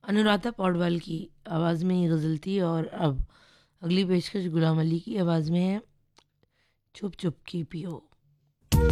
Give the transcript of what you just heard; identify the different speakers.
Speaker 1: अनुराधा पौडवाल की आवाज़ में ये गज़ल थी और अब अगली पेशकश गुलाम अली की आवाज़ में है, चुप चुप की पियो।